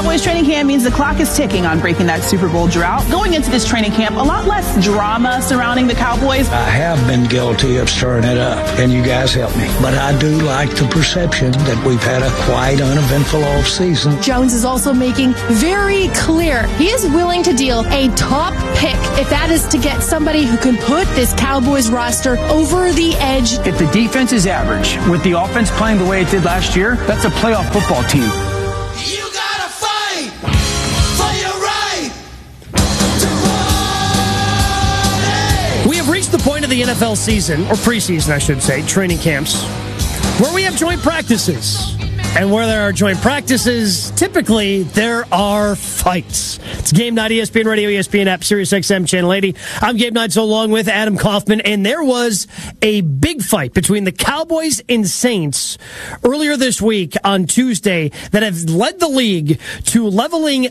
Cowboys training camp means the clock is ticking on breaking that Super Bowl drought. Going into this training camp, a lot less drama surrounding the Cowboys. I have been guilty of stirring it up, and you guys help me. But I do like the perception that we've had a quite uneventful offseason. Jones is also making very clear he is willing to deal a top pick if that is to get somebody who can put this Cowboys roster over the edge. If the defense is average, with the offense playing the way it did last year, that's a playoff football team. You gotta fight for your right to party. We have reached the point of the NFL season, or preseason, I should say, training camps, where we have joint practices. And where there are joint practices, typically there are fights. It's Game Night, ESPN Radio, ESPN app, SiriusXM Channel 80. I'm Gabe Knights along with Adam Kaufman, and there was a big fight between the Cowboys and Saints earlier this week on Tuesday that have led the league to leveling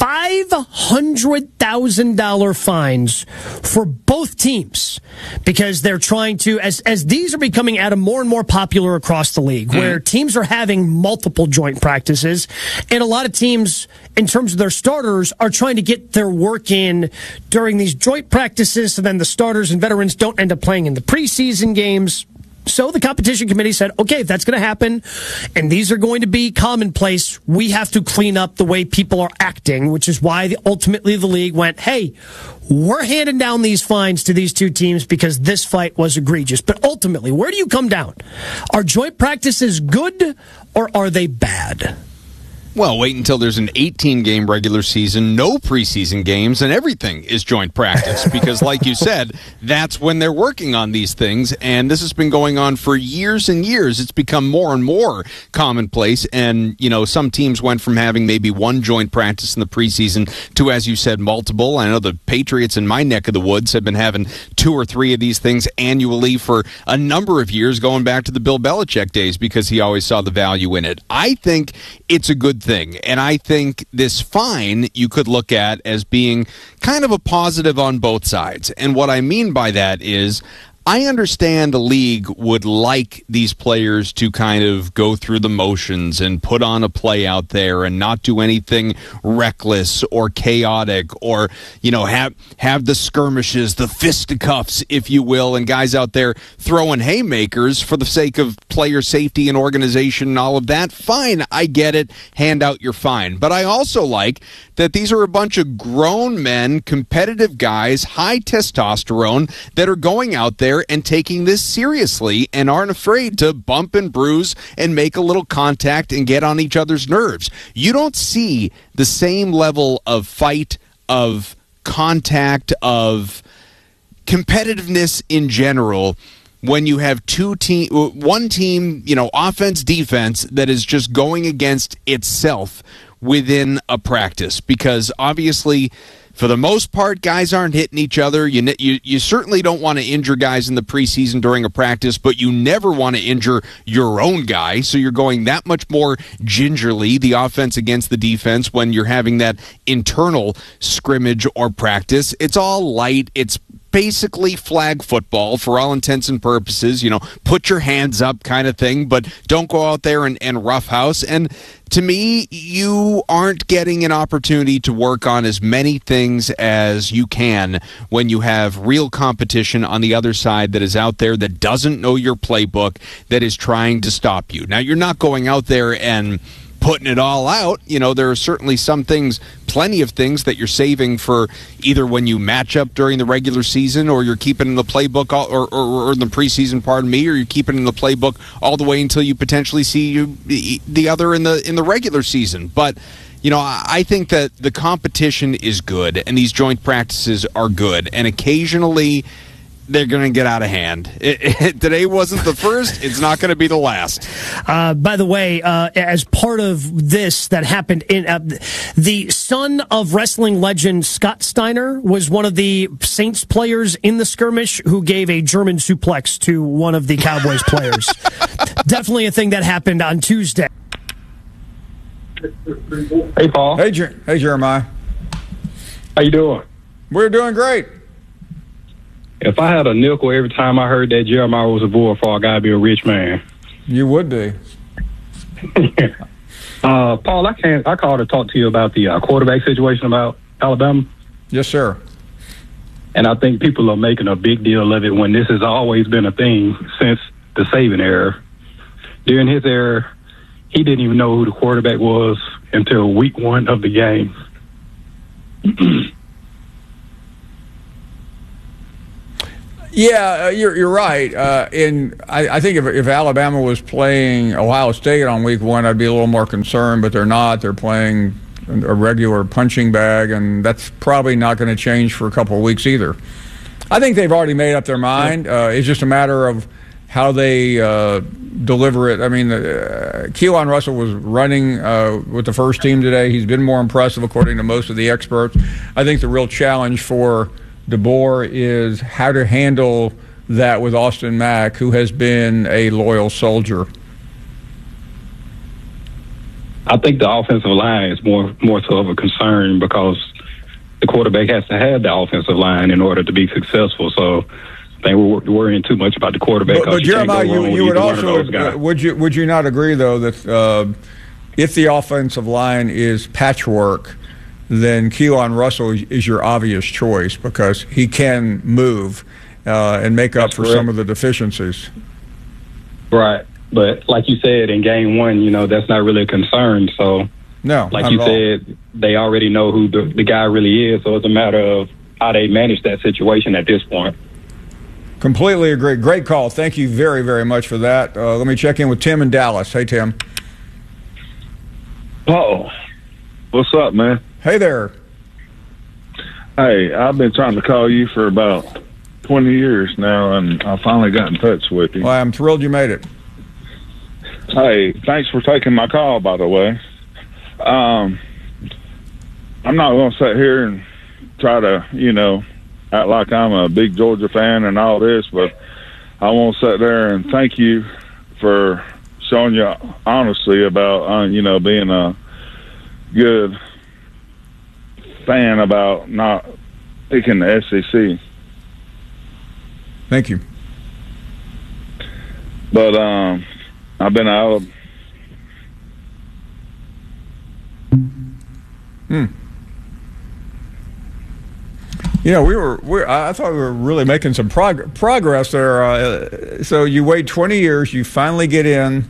$500,000 fines for both teams because they're trying to, as these are becoming, Adam, more and more popular across the league, where teams are having multiple joint practices, and a lot of teams, in terms of their starters, are trying to get their work in during these joint practices, so then the starters and veterans don't end up playing in the preseason games. So the competition committee said, okay, if that's going to happen, and these are going to be commonplace, we have to clean up the way people are acting, which is why ultimately the league went, hey, we're handing down these fines to these two teams because this fight was egregious. But ultimately, where do you come down? Are joint practices good or are they bad? Well, wait until there's an 18-game regular season, no preseason games, and everything is joint practice. Because, like you said, that's when they're working on these things, and this has been going on for years and years. It's become more and more commonplace, and, you know, some teams went from having maybe one joint practice in the preseason to, as you said, multiple. I know the Patriots in my neck of the woods have been having 2 or 3 of these things annually for a number of years, going back to the Bill Belichick days, because he always saw the value in it. I think it's a good thing, and I think this fine you could look at as being kind of a positive on both sides. And what I mean by that is, I understand the league would like these players to kind of go through the motions and put on a play out there and not do anything reckless or chaotic, or, you know, have the skirmishes, the fisticuffs, if you will, and guys out there throwing haymakers for the sake of player safety and organization and all of that. Fine, I get it. Hand out your fine. But I also like that these are a bunch of grown men, competitive guys, high testosterone, that are going out there and taking this seriously and aren't afraid to bump and bruise and make a little contact and get on each other's nerves. You don't see the same level of fight, of contact, of competitiveness in general when you have one team, you know, offense, defense, that is just going against itself within a practice. Because obviously, for the most part, guys aren't hitting each other. You certainly don't want to injure guys in the preseason during a practice, but you never want to injure your own guy. So you're going that much more gingerly, the offense against the defense, when you're having that internal scrimmage or practice. It's all light. It's basically flag football for all intents and purposes, you know, put your hands up kind of thing, but don't go out there and roughhouse. And to me, you aren't getting an opportunity to work on as many things as you can when you have real competition on the other side that is out there, that doesn't know your playbook, that is trying to stop you. Now, you're not going out there and putting it all out. You know, there are certainly some things, plenty of things, that you're saving for either when you match up during the regular season, or you're keeping in the playbook, or in the preseason, pardon me, or you're keeping in the playbook all the way until you potentially see the other in the regular season. But, you know, I think that the competition is good, and these joint practices are good, and occasionally they're going to get out of hand. Today wasn't the first. It's not going to be the last. By the way, as part of this that happened, the son of wrestling legend Scott Steiner was one of the Saints players in the skirmish who gave a German suplex to one of the Cowboys players. Definitely a thing that happened on Tuesday. Hey, Paul. Hey, Jeremiah. How you doing? We're doing great. If I had a nickel every time I heard that Jeremiah was a bullfrog, I'd be a rich man. You would be. Paul, I called to talk to you about the quarterback situation about Alabama. Yes, sir. And I think people are making a big deal of it when this has always been a thing since the Saban era. During his era, he didn't even know who the quarterback was until week 1 of the game. Yeah, you're right. And I think if Alabama was playing Ohio State on week 1, I'd be a little more concerned, but they're not. They're playing a regular punching bag, and that's probably not going to change for a couple of weeks either. I think they've already made up their mind. It's just a matter of how they deliver it. I mean, Keelan Russell was running with the first team today. He's been more impressive, according to most of the experts. I think the real challenge for DeBoer is how to handle that with Austin Mack, who has been a loyal soldier. I think the offensive line is more so of a concern because the quarterback has to have the offensive line in order to be successful. So I think we're worrying too much about the quarterback. But Jeremiah, you would also would you not agree though that if the offensive line is patchwork, then Keelan Russell is your obvious choice because he can move and make up for some of the deficiencies. Right. But like you said, in game 1, that's not really a concern. So, no, like you said, they already know who the guy really is. So it's a matter of how they manage that situation at this point. Completely agree. Great call. Thank you very, very much for that. Let me check in with Tim in Dallas. Hey, Tim. Oh, what's up, man? Hey there. Hey, I've been trying to call you for about 20 years now, and I finally got in touch with you. Well, I'm thrilled you made it. Hey, thanks for taking my call, by the way. I'm not going to sit here and try to, act like I'm a big Georgia fan and all this, but I want to sit there and thank you for showing your honesty about, being a good fan about not picking the SEC. Thank you. But I've been out of. I thought we were really making some progress there. So you wait 20 years, you finally get in,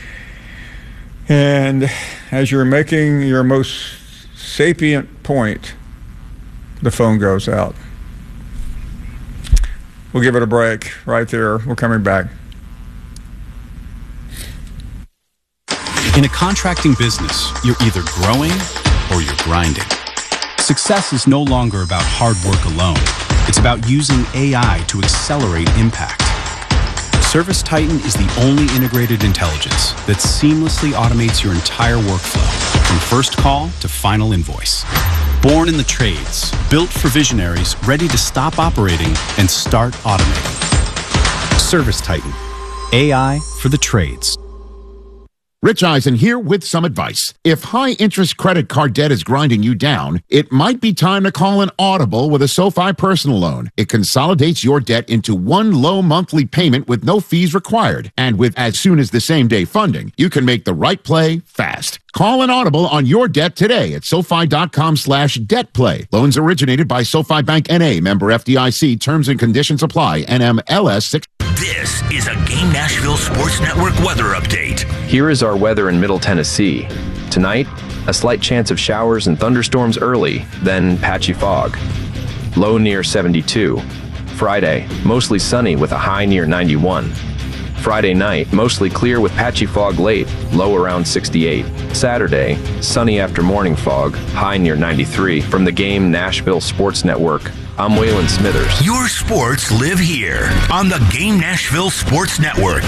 and as you're making your most sapient point, the phone goes out. We'll give it a break right there. We're coming back. In a contracting business, you're either growing or you're grinding. Success is no longer about hard work alone. It's about using AI to accelerate impact. ServiceTitan is the only integrated intelligence that seamlessly automates your entire workflow, from first call to final invoice. Born in the trades, built for visionaries ready to stop operating and start automating. ServiceTitan, AI for the trades. Rich Eisen here with some advice. If high-interest credit card debt is grinding you down, it might be time to call an Audible with a SoFi personal loan. It consolidates your debt into one low monthly payment with no fees required. And with as soon as the same-day funding, you can make the right play fast. Call an Audible on your debt today at SoFi.com/debtplay. Loans originated by SoFi Bank N.A. Member FDIC. Terms and conditions apply. NMLS 6. This is a Game Nashville Sports Network weather update. Here is our weather in Middle Tennessee. Tonight, a slight chance of showers and thunderstorms early, then patchy fog. Low near 72. Friday, mostly sunny with a high near 91. Friday night, mostly clear with patchy fog late, low around 68. Saturday, sunny after morning fog, high near 93. From the Game Nashville Sports Network, I'm Waylon Smithers. Your sports live here on the Game Nashville Sports Network.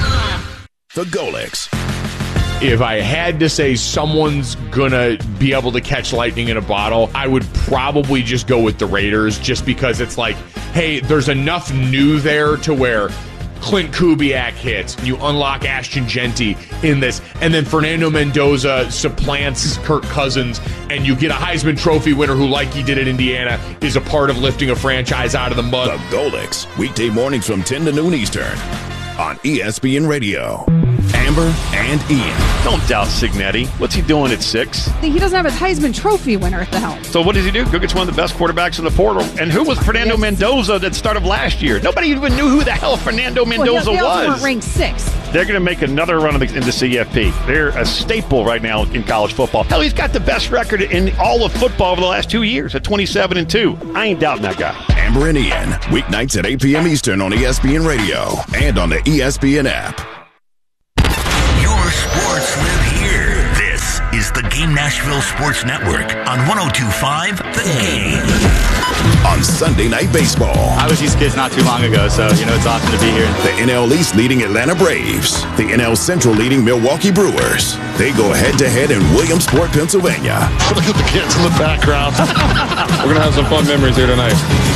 The Golix. If I had to say someone's gonna be able to catch lightning in a bottle, I would probably just go with the Raiders, just because it's like, hey, there's enough new there to where Clint Kubiak hits, and you unlock Ashton Genty in this, and then Fernando Mendoza supplants Kirk Cousins, and you get a Heisman Trophy winner who, like he did at Indiana, is a part of lifting a franchise out of the mud. The Golix, weekday mornings from 10 to noon Eastern on ESPN Radio. Amber and Ian. Don't doubt Cignetti. What's he doing at 6? He doesn't have a Heisman Trophy winner at the helm. So what does he do? Go get one of the best quarterbacks in the portal. And who was Fernando Mendoza at the start of last year? Nobody even knew who the hell Fernando Mendoza they also was. weren't ranked 6th. They're going to make another run in the CFP. They're a staple right now in college football. Hell, he's got the best record in all of football over the last 2 years at 27-2. I ain't doubting that guy. Amber and Ian, weeknights at 8 p.m. Eastern on ESPN Radio and on the ESPN app. Your sports live here. This is the Game Nashville Sports Network on 102.5 The Game. On Sunday Night Baseball. I was these kids not too long ago, so, it's awesome to be here. The NL East leading Atlanta Braves. The NL Central leading Milwaukee Brewers. They go head-to-head in Williamsport, Pennsylvania. Look at the kids in the background. We're going to have some fun memories here tonight.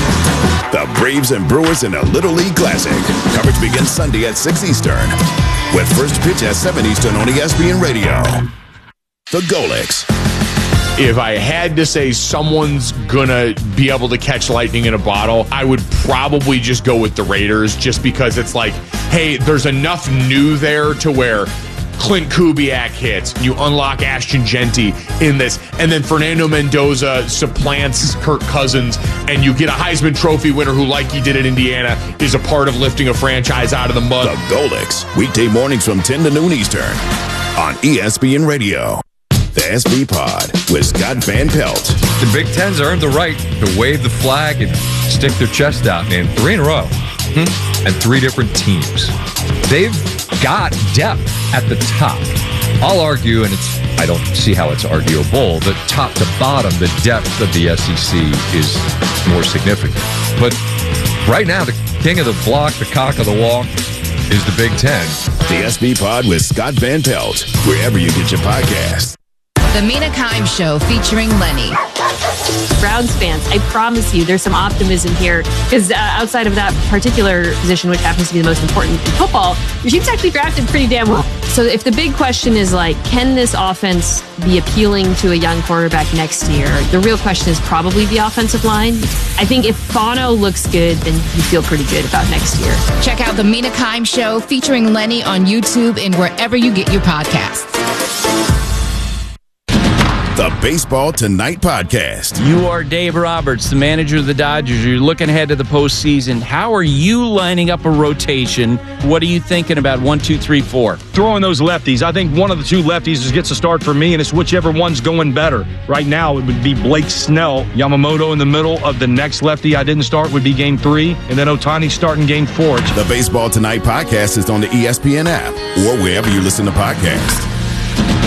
The Braves and Brewers in a Little League Classic. Coverage begins Sunday at 6 Eastern. With first pitch at 7 Eastern on ESPN Radio. The Golics. If I had to say someone's gonna be able to catch lightning in a bottle, I would probably just go with the Raiders, just because it's like, hey, there's enough new there to where Clint Kubiak hits, you unlock Ashton Genty in this, and then Fernando Mendoza supplants Kirk Cousins, and you get a Heisman Trophy winner who, like he did at Indiana, is a part of lifting a franchise out of the mud. The Golics, weekday mornings from 10 to noon Eastern on ESPN Radio. The SB Pod with Scott Van Pelt. The Big Ten's earned the right to wave the flag and stick their chest out, man. 3 in a row. And 3 different teams. They've got depth at the top. I'll argue, and I don't see how it's arguable, that top to bottom, the depth of the SEC is more significant. But right now, the king of the block, the cock of the walk, is the Big Ten. The SB Pod with Scott Van Pelt, wherever you get your podcasts. The Mina Kimes Show featuring Lenny. Browns fans, I promise you there's some optimism here, because outside of that particular position, which happens to be the most important in football, your team's actually drafted pretty damn well. So if the big question is can this offense be appealing to a young quarterback next year? The real question is probably the offensive line. I think if Fano looks good, then you feel pretty good about next year. Check out The Mina Kimes Show featuring Lenny on YouTube and wherever you get your podcasts. The Baseball Tonight Podcast. You are Dave Roberts, the manager of the Dodgers. You're looking ahead to the postseason. How are you lining up a rotation? What are you thinking about 1, 2, 3, 4? Throwing those lefties. I think one of the 2 lefties gets a start for me, and it's whichever one's going better. Right now, it would be Blake Snell. Yamamoto in the middle of the next lefty I didn't start would be Game 3, and then Ohtani starting Game 4. The Baseball Tonight Podcast is on the ESPN app or wherever you listen to podcasts.